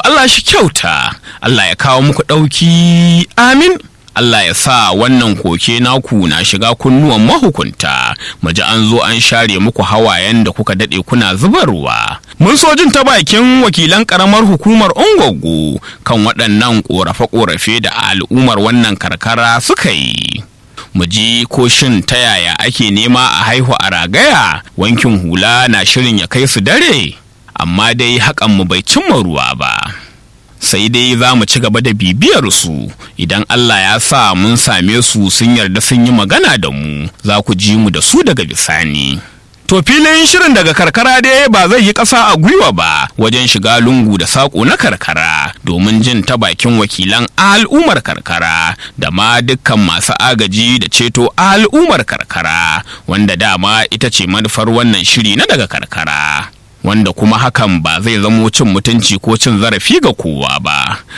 Allah shi kyauta, Allah ya kawo muku ɗauki, amin. Allah ya sa wannan koke naku na shiga kunnuwan mahukunta, maji an zo an share muku hawayen da kuka daɗe kuna zubarwa. Mun so jin ta bakin wakilan ƙaramar hukumar Ungwaggo kan waɗannan ƙorafe-ƙorafe da al'ummar wannan karkara suka yi. Mu ji ko shin ta yaya ake nema a haihu a ragaya, wankin hula na shirin ya kai su dare, amma dai hakan mu bai cimma ruwa ba. Sai dai za mu ci gaba da bibiyar su, idan Allah ya sa mun same su sun yarda sun yi magana da mu, za ku ji mu da su daga bisani. To filin shirin daga karkara dai ba zai yi ƙasa a gwiwa ba wajen shiga lungu da saƙo na karkara domin jin ta bakin wakilan al'ummar karkara da ma dukkan masu agaji da ceto al'ummar karkara, wanda dama ita ce manufar wannan shiri na daga karkara. Wanda kuma hakan ba zai zamo cin mutunci ko cin zarafi ga kowa ba.